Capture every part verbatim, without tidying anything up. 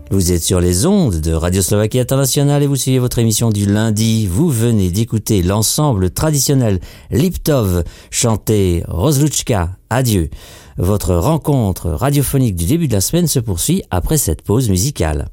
Vous êtes sur les ondes de Radio Slovaquie Internationale et vous suivez votre émission du lundi. Vous venez d'écouter l'ensemble traditionnel Liptov chanter Rozluchka, adieu. Votre rencontre radiophonique du début de la semaine se poursuit après cette pause musicale.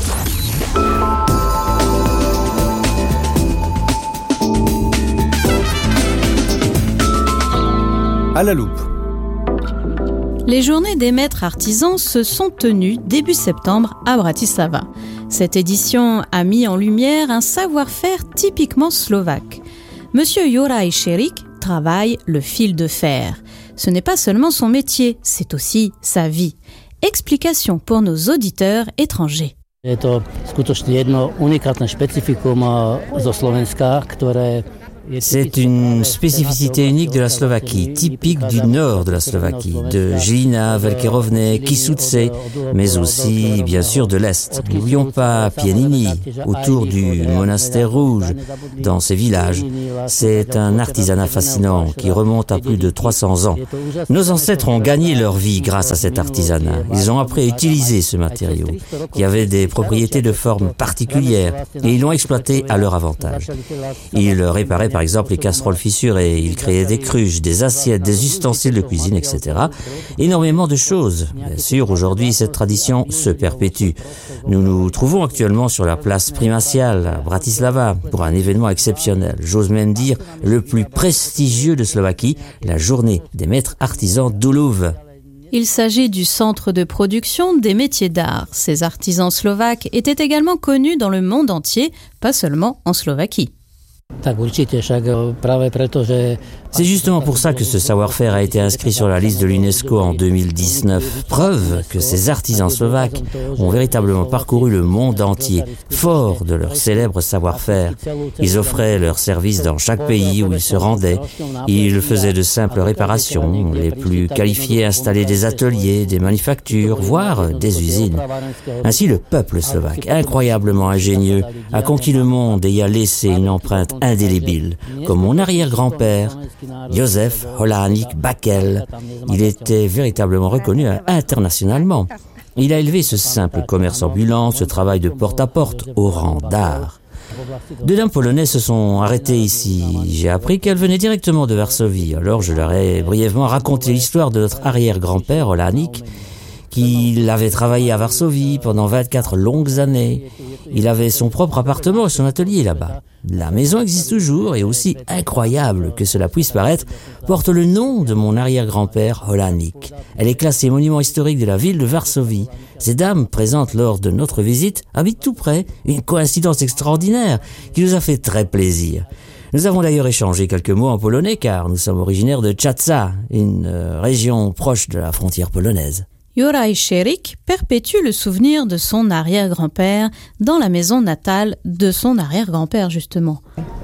À la loupe. Les journées des maîtres artisans se sont tenues début septembre à Bratislava. Cette édition a mis en lumière un savoir-faire typiquement slovaque. Monsieur Juraj Šerik travaille le fil de fer. Ce n'est pas seulement son métier, c'est aussi sa vie. Explication pour nos auditeurs étrangers. Je to skutočne jedno unikátne špecifikum zo Slovenska, ktoré C'est une spécificité unique de la Slovaquie, typique du nord de la Slovaquie, de Žilina, Veľké Rovné, Kysuce, mais aussi, bien sûr, de l'Est. N'oublions pas Pieniny, autour du monastère rouge, dans ces villages. C'est un artisanat fascinant qui remonte à plus de trois cents ans. Nos ancêtres ont gagné leur vie grâce à cet artisanat. Ils ont appris à utiliser ce matériau, qui avait des propriétés de forme particulières, et ils l'ont exploité à leur avantage. Ils réparaient par exemple les casseroles fissurées, ils créaient des cruches, des assiettes, des ustensiles de cuisine, et cetera. Énormément de choses. Bien sûr, aujourd'hui, cette tradition se perpétue. Nous nous trouvons actuellement sur la place primatiale à Bratislava pour un événement exceptionnel. J'ose même dire le plus prestigieux de Slovaquie, la journée des maîtres artisans d'Ulov. Il s'agit du centre de production des métiers d'art. Ces artisans slovaques étaient également connus dans le monde entier, pas seulement en Slovaquie. C'est justement pour ça que ce savoir-faire a été inscrit sur la liste de l'UNESCO en deux mille dix-neuf. Preuve que ces artisans slovaques ont véritablement parcouru le monde entier, forts de leur célèbre savoir-faire. Ils offraient leurs services dans chaque pays où ils se rendaient. Ils faisaient de simples réparations. Les plus qualifiés installaient des ateliers, des manufactures, voire des usines. Ainsi, le peuple slovaque, incroyablement ingénieux, a conquis le monde et y a laissé une empreinte indélébile, comme mon arrière-grand-père, Josef Holáník Bakel. Il était véritablement reconnu internationalement. Il a élevé ce simple commerce ambulant, ce travail de porte-à-porte, au rang d'art. Deux dames polonaises se sont arrêtées ici. J'ai appris qu'elles venaient directement de Varsovie. Alors je leur ai brièvement raconté l'histoire de notre arrière-grand-père, Holáník, qu'il avait travaillé à Varsovie pendant vingt-quatre longues années. Il avait son propre appartement et son atelier là-bas. La maison existe toujours et aussi incroyable que cela puisse paraître, porte le nom de mon arrière-grand-père Holáník. Elle est classée monument historique de la ville de Varsovie. Ces dames présentes lors de notre visite habitent tout près, une coïncidence extraordinaire qui nous a fait très plaisir. Nous avons d'ailleurs échangé quelques mots en polonais car nous sommes originaires de Czadza, une euh, région proche de la frontière polonaise. Juraj Šerik perpétue le souvenir de son arrière-grand-père dans la maison natale de son arrière-grand-père, justement.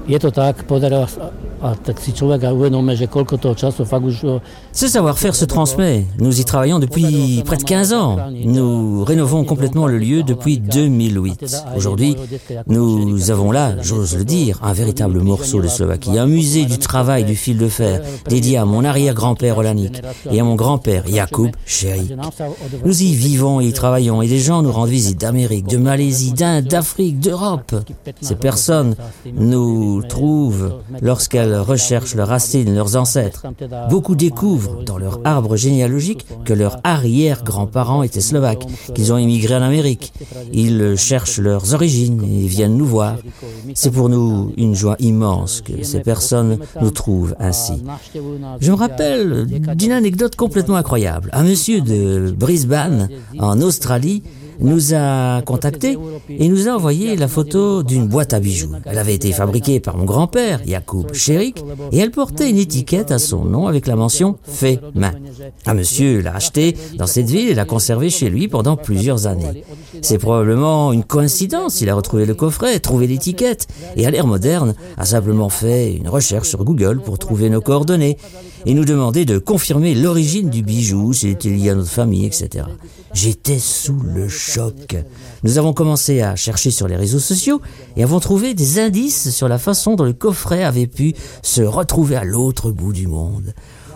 Ce savoir-faire se transmet. Nous y travaillons depuis près de quinze ans. Nous rénovons complètement le lieu depuis deux mille huit. Aujourd'hui, nous avons là, j'ose le dire, un véritable morceau de Slovaquie, un musée du travail du fil de fer dédié à mon arrière-grand-père Holáník et à mon grand-père Jakub Šerik. Nous y vivons et y travaillons et des gens nous rendent visite d'Amérique, de Malaisie, d'Inde, d'Afrique, d'Europe. Ces personnes nous trouvent lorsqu'elles recherchent leurs racines, leurs ancêtres. Beaucoup découvrent dans leur arbre généalogique que leurs arrière-grands-parents étaient slovaques, qu'ils ont émigré en Amérique. Ils cherchent leurs origines et viennent nous voir. C'est pour nous une joie immense que ces personnes nous trouvent ainsi. Je me rappelle d'une anecdote complètement incroyable. Un monsieur de Brisbane, en Australie, nous a contactés et nous a envoyé la photo d'une boîte à bijoux. Elle avait été fabriquée par mon grand-père, Jakub Šerik, et elle portait une étiquette à son nom avec la mention « fait main ». Un monsieur l'a achetée dans cette ville et l'a conservée chez lui pendant plusieurs années. C'est probablement une coïncidence, il a retrouvé le coffret, trouvé l'étiquette, et à l'ère moderne, a simplement fait une recherche sur Google pour trouver nos coordonnées et nous demander de confirmer l'origine du bijou, s'il était lié à notre famille, et cetera. J'étais sous le choc. Nous avons commencé à chercher sur les réseaux sociaux et avons trouvé des indices sur la façon dont le coffret avait pu se retrouver à l'autre bout du monde.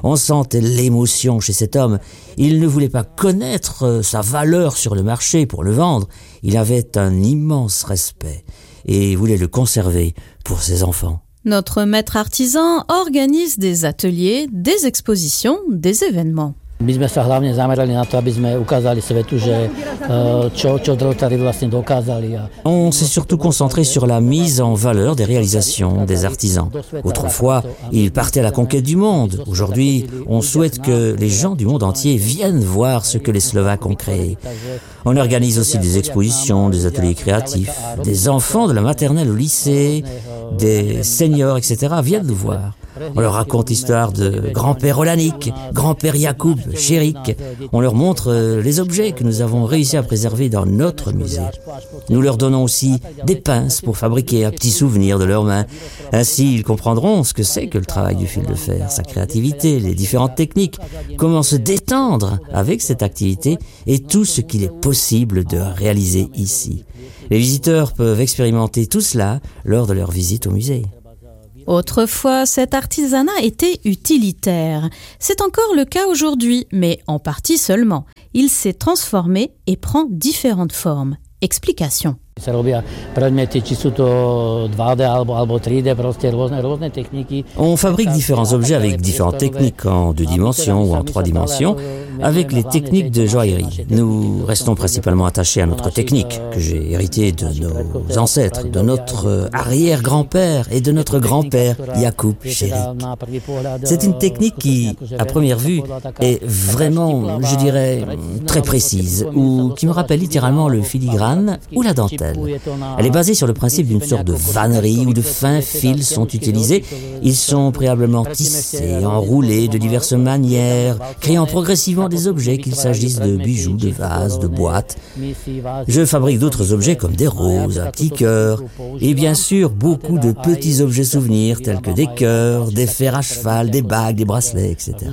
On sentait l'émotion chez cet homme. Il ne voulait pas connaître sa valeur sur le marché pour le vendre. Il avait un immense respect et voulait le conserver pour ses enfants. Notre maître artisan organise des ateliers, des expositions, des événements. My sme sa hlavne zamerali na to, aby sme ukázali svetu, že čo, čo drotári vlastne dokázali. On s'est surtout concentré sur la mise en valeur des réalisations des artisans. Autrefois, ils partaient à la conquête du monde. Aujourd'hui, on souhaite que les gens du monde entier viennent voir ce que les Slovaques ont créé. On organise aussi des expositions, des ateliers créatifs. Des enfants de la maternelle au lycée, des seniors, et cetera viennent nous voir. On leur raconte l'histoire de grand-père Olanik, grand-père Yacoub, Chérik. On leur montre les objets que nous avons réussi à préserver dans notre musée. Nous leur donnons aussi des pinces pour fabriquer un petit souvenir de leurs mains. Ainsi, ils comprendront ce que c'est que le travail du fil de fer, sa créativité, les différentes techniques, comment se détendre avec cette activité et tout ce qu'il est possible de réaliser ici. Les visiteurs peuvent expérimenter tout cela lors de leur visite au musée. Autrefois, cet artisanat était utilitaire. C'est encore le cas aujourd'hui, mais en partie seulement. Il s'est transformé et prend différentes formes. Explication. On fabrique différents objets avec différentes techniques en deux dimensions ou en trois dimensions, avec les techniques de joaillerie. Nous restons principalement attachés à notre technique, que j'ai héritée de nos ancêtres, de notre arrière-grand-père et de notre grand-père, Yacoub Chérik. C'est une technique qui, à première vue, est vraiment, je dirais, très précise, ou qui me rappelle littéralement le filigrane ou la dentelle. Elle est basée sur le principe d'une sorte de vannerie où de fins fils sont utilisés. Ils sont préalablement tissés, enroulés de diverses manières, créant progressivement des objets, qu'il s'agisse de bijoux, de vases, de boîtes. Je fabrique d'autres objets comme des roses, un petit cœur, et bien sûr beaucoup de petits objets souvenirs tels que des cœurs, des fers à cheval, des bagues, des bracelets, et cetera.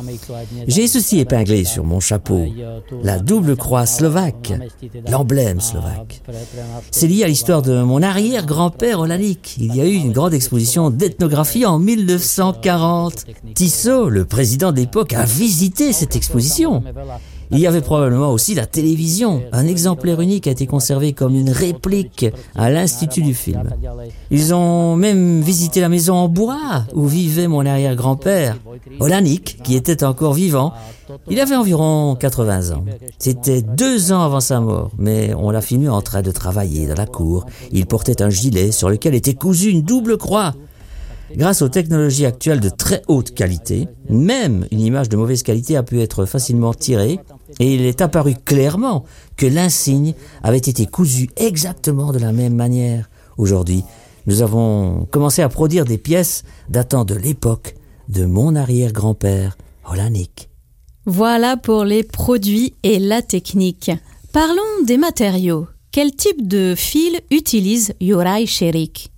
J'ai ceci épinglé sur mon chapeau, la double croix slovaque, l'emblème slovaque. C'est lié à l'histoire de mon arrière-grand-père Olanik. Il y a eu une grande exposition d'ethnographie en mille neuf cent quarante. Tissot, le président de l'époque, a visité cette exposition. Il y avait probablement aussi la télévision. Un exemplaire unique a été conservé comme une réplique à l'Institut du film. Ils ont même visité la maison en bois où vivait mon arrière-grand-père, Olanik, qui était encore vivant. Il avait environ quatre-vingts ans. C'était deux ans avant sa mort, mais on l'a filmé en train de travailler dans la cour. Il portait un gilet sur lequel était cousue une double croix. Grâce aux technologies actuelles de très haute qualité, même une image de mauvaise qualité a pu être facilement tirée et il est apparu clairement que l'insigne avait été cousu exactement de la même manière. Aujourd'hui, nous avons commencé à produire des pièces datant de l'époque de mon arrière-grand-père, Olanik. Voilà pour les produits et la technique. Parlons des matériaux. Quel type de fil utilise Juraj Chérik?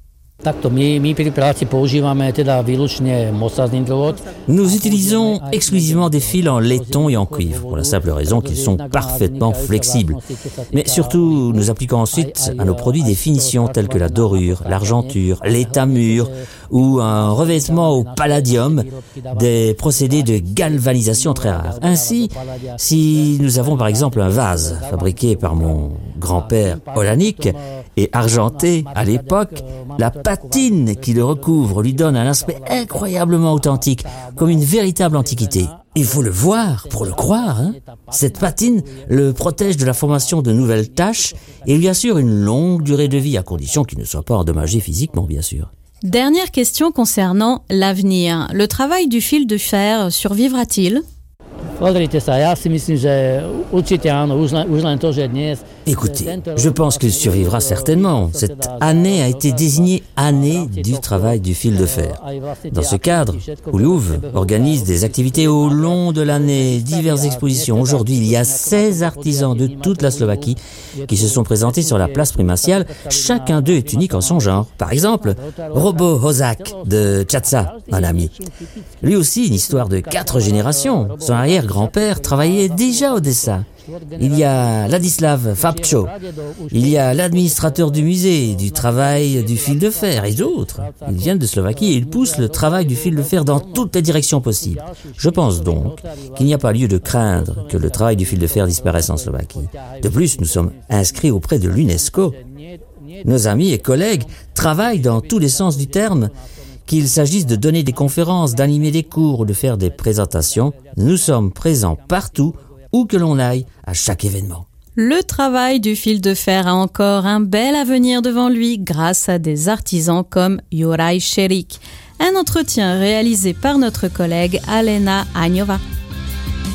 Nous utilisons exclusivement des fils en laiton et en cuivre, pour la simple raison qu'ils sont parfaitement flexibles. Mais surtout, nous appliquons ensuite à nos produits des finitions telles que la dorure, l'argenture, l'étamure ou un revêtement au palladium, des procédés de galvanisation très rares. Ainsi, si nous avons par exemple un vase fabriqué par mon grand-père Olanik et argenté à l'époque, la patine qui le recouvre lui donne un aspect incroyablement authentique, comme une véritable antiquité. Il faut le voir pour le croire. Hein. Cette patine le protège de la formation de nouvelles taches et lui assure une longue durée de vie, à condition qu'il ne soit pas endommagé physiquement, bien sûr. Dernière question concernant l'avenir. Le travail du fil de fer survivra-t-il ? Écoutez, je pense qu'il survivra certainement. Cette année a été désignée année du travail du fil de fer. Dans ce cadre, Uhlúv organise des activités au long de l'année, diverses expositions. Aujourd'hui, il y a seize artisans de toute la Slovaquie qui se sont présentés sur la place primatiale. Chacun d'eux est unique en son genre. Par exemple, Robo Hozák de Čaca, un ami. Lui aussi, une histoire de quatre générations. Son arrière-grand-père travaillait déjà au dessin. Il y a Ladislav Fabčo, il y a l'administrateur du musée, du travail du fil de fer et d'autres. Ils viennent de Slovaquie et ils poussent le travail du fil de fer dans toutes les directions possibles. Je pense donc qu'il n'y a pas lieu de craindre que le travail du fil de fer disparaisse en Slovaquie. De plus, nous sommes inscrits auprès de l'UNESCO. Nos amis et collègues travaillent dans tous les sens du terme. Qu'il s'agisse de donner des conférences, d'animer des cours ou de faire des présentations, nous sommes présents partout, où que l'on aille, à chaque événement. Le travail du fil de fer a encore un bel avenir devant lui grâce à des artisans comme Juraj Šerik. Un entretien réalisé par notre collègue Alena Aňová.